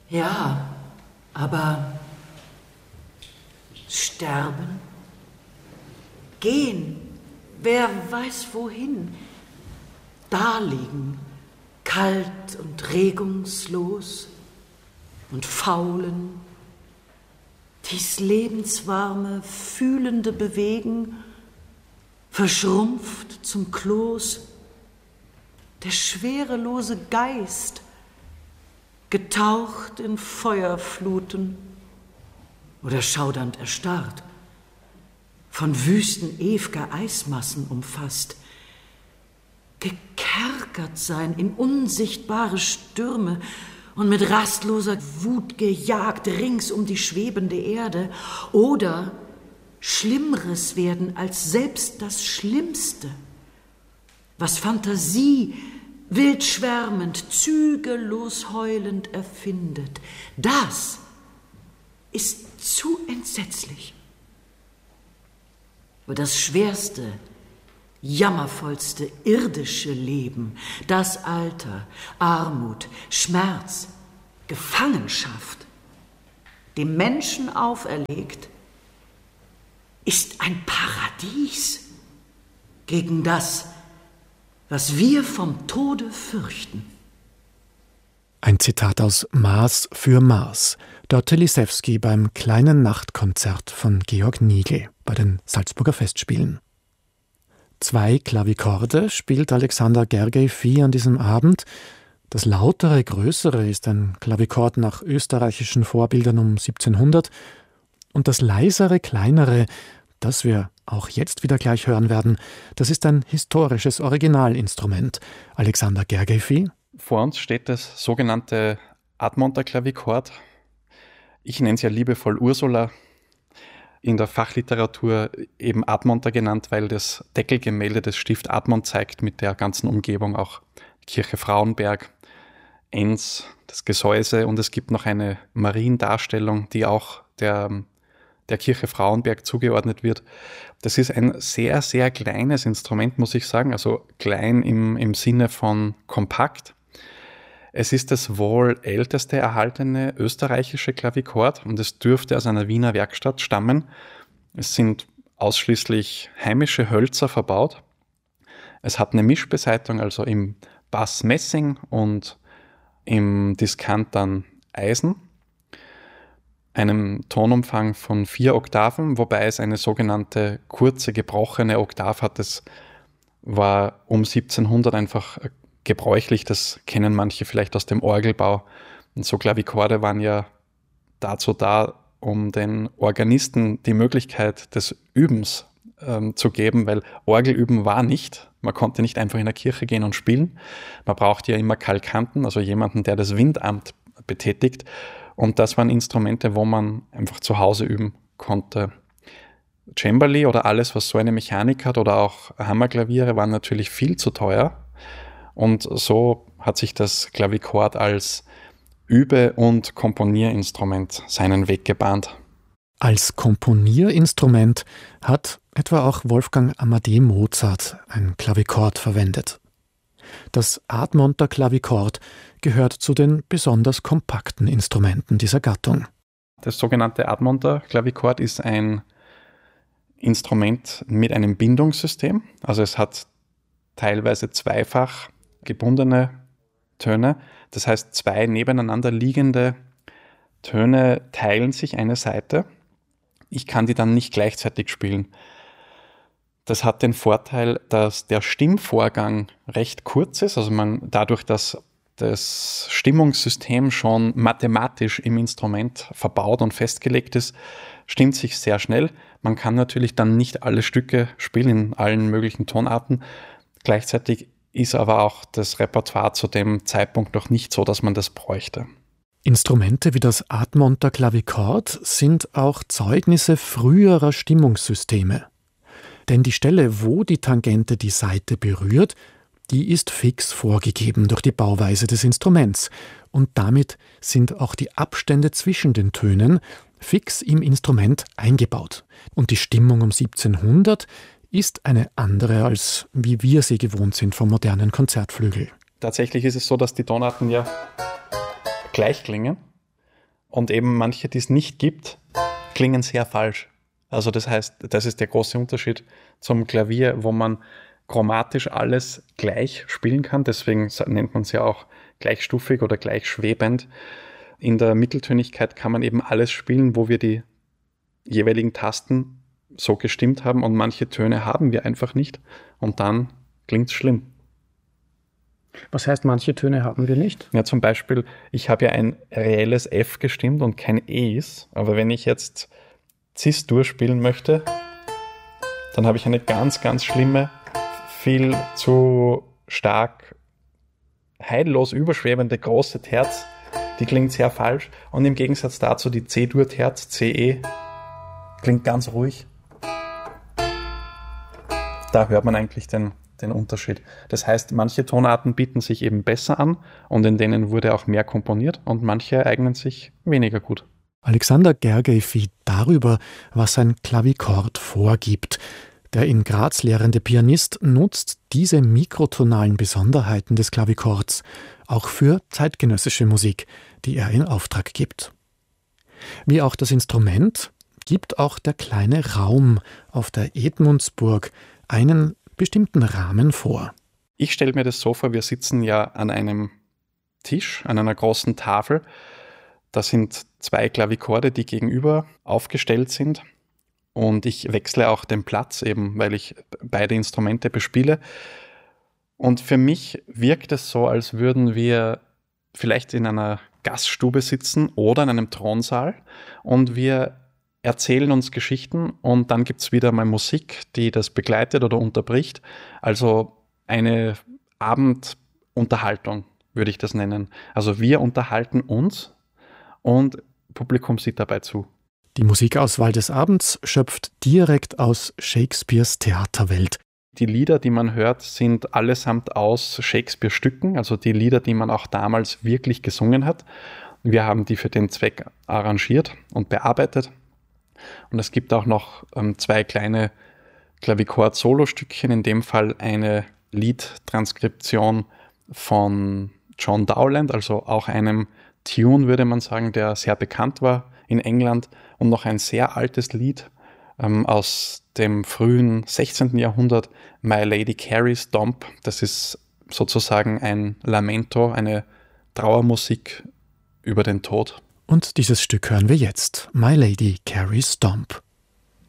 Ja, aber sterben? Gehen, wer weiß wohin? Daliegen, kalt und regungslos und faulen, dies lebenswarme, fühlende Bewegen, verschrumpft zum Kloß, der schwerelose Geist, getaucht in Feuerfluten oder schaudernd erstarrt, von wüsten ew'ger Eismassen umfasst, gekerkert sein in unsichtbare Stürme und mit rastloser Wut gejagt rings um die schwebende Erde, oder Schlimmeres werden als selbst das Schlimmste, was Fantasie wild schwärmend, zügellos heulend erfindet. Das ist zu entsetzlich. Aber das schwerste, jammervollste irdische Leben, das Alter, Armut, Schmerz, Gefangenschaft, dem Menschen auferlegt, ist ein Paradies gegen das, was wir vom Tode fürchten. Ein Zitat aus Maß für Maß, Dörte Lisewski beim kleinen Nachtkonzert von Georg Nigl bei den Salzburger Festspielen. 2 Klavikorde spielt Alexander Gergely an diesem Abend. Das lautere, größere ist ein Klavikord nach österreichischen Vorbildern um 1700 und das leisere, kleinere, das wir auch jetzt wieder gleich hören werden, das ist ein historisches Originalinstrument. Alexander Gergely. Vor uns steht das sogenannte Admonter-Klavikord. Ich nenne es ja liebevoll Ursula, in der Fachliteratur eben Admonter genannt, weil das Deckelgemälde des Stift Admont zeigt mit der ganzen Umgebung, auch Kirche Frauenberg, Enns, das Gesäuse, und es gibt noch eine Mariendarstellung, die auch der Kirche Frauenberg zugeordnet wird. Das ist ein sehr, sehr kleines Instrument, muss ich sagen, also klein im Sinne von kompakt. Es ist das wohl älteste erhaltene österreichische Klavikord und es dürfte aus einer Wiener Werkstatt stammen. Es sind ausschließlich heimische Hölzer verbaut. Es hat eine Mischbesaitigung, also im Bass Messing und im Diskant dann Eisen, einem Tonumfang von 4 Oktaven, wobei es eine sogenannte kurze, gebrochene Oktav hat. Das war um 1700 einfach gebräuchlich, das kennen manche vielleicht aus dem Orgelbau. Und so Klavikorde waren ja dazu da, um den Organisten die Möglichkeit des Übens zu geben, weil Orgelüben war nicht. Man konnte nicht einfach in der Kirche gehen und spielen. Man brauchte ja immer Kalkanten, also jemanden, der das Windamt betätigt. Und das waren Instrumente, wo man einfach zu Hause üben konnte. Cembali oder alles, was so eine Mechanik hat, oder auch Hammerklaviere, waren natürlich viel zu teuer. Und so hat sich das Klavikord als Übe- und Komponierinstrument seinen Weg gebahnt. Als Komponierinstrument hat etwa auch Wolfgang Amadei Mozart ein Klavikord verwendet. Das Admonter Klavikord gehört zu den besonders kompakten Instrumenten dieser Gattung. Das sogenannte Admonter Klavikord ist ein Instrument mit einem Bindungssystem. Also es hat teilweise zweifach gebundene Töne. Das heißt, 2 nebeneinander liegende Töne teilen sich eine Saite. Ich kann die dann nicht gleichzeitig spielen. Das hat den Vorteil, dass der Stimmvorgang recht kurz ist. Also dadurch, dass das Stimmungssystem schon mathematisch im Instrument verbaut und festgelegt ist, stimmt sich sehr schnell. Man kann natürlich dann nicht alle Stücke spielen in allen möglichen Tonarten. Gleichzeitig ist aber auch das Repertoire zu dem Zeitpunkt noch nicht so, dass man das bräuchte. Instrumente wie das Admonter Klavikord sind auch Zeugnisse früherer Stimmungssysteme. Denn die Stelle, wo die Tangente die Saite berührt, die ist fix vorgegeben durch die Bauweise des Instruments. Und damit sind auch die Abstände zwischen den Tönen fix im Instrument eingebaut. Und die Stimmung um 1700 ist eine andere, als wie wir sie gewohnt sind vom modernen Konzertflügel. Tatsächlich ist es so, dass die Tonarten ja gleich klingen. Und eben manche, die es nicht gibt, klingen sehr falsch. Also das heißt, das ist der große Unterschied zum Klavier, wo man chromatisch alles gleich spielen kann. Deswegen nennt man es ja auch gleichstufig oder gleichschwebend. In der Mitteltönigkeit kann man eben alles spielen, wo wir die jeweiligen Tasten so gestimmt haben und manche Töne haben wir einfach nicht und dann klingt es schlimm. Was heißt, manche Töne haben wir nicht? Ja, zum Beispiel, ich habe ja ein reelles F gestimmt und kein Es, aber wenn ich jetzt Cis-Dur spielen möchte, dann habe ich eine ganz, ganz schlimme, viel zu stark heillos überschwebende große Terz, die klingt sehr falsch und im Gegensatz dazu die C-Dur-Terz, CE, klingt ganz ruhig. Da hört man eigentlich den Unterschied. Das heißt, manche Tonarten bieten sich eben besser an und in denen wurde auch mehr komponiert und manche eignen sich weniger gut. Alexander Gergely fiel darüber, was ein Klavichord vorgibt. Der in Graz lehrende Pianist nutzt diese mikrotonalen Besonderheiten des Klavichords auch für zeitgenössische Musik, die er in Auftrag gibt. Wie auch das Instrument gibt auch der kleine Raum auf der Edmundsburg einen bestimmten Rahmen vor. Ich stelle mir das so vor, wir sitzen ja an einem Tisch, an einer großen Tafel. Da sind 2 Klavichorde, die gegenüber aufgestellt sind. Und ich wechsle auch den Platz eben, weil ich beide Instrumente bespiele. Und für mich wirkt es so, als würden wir vielleicht in einer Gaststube sitzen oder in einem Thronsaal und wir erzählen uns Geschichten und dann gibt es wieder mal Musik, die das begleitet oder unterbricht. Also eine Abendunterhaltung, würde ich das nennen. Also wir unterhalten uns und Publikum sieht dabei zu. Die Musikauswahl des Abends schöpft direkt aus Shakespeares Theaterwelt. Die Lieder, die man hört, sind allesamt aus Shakespeare-Stücken, also die Lieder, die man auch damals wirklich gesungen hat. Wir haben die für den Zweck arrangiert und bearbeitet. Und es gibt auch noch 2 kleine Klavichord-Solostückchen, in dem Fall eine Liedtranskription von John Dowland, also auch einem Tune, würde man sagen, der sehr bekannt war in England, und noch ein sehr altes Lied aus dem frühen 16. Jahrhundert, My Lady Carries Domp. Das ist sozusagen ein Lamento, eine Trauermusik über den Tod. Und dieses Stück hören wir jetzt, My Lady Carries Domp.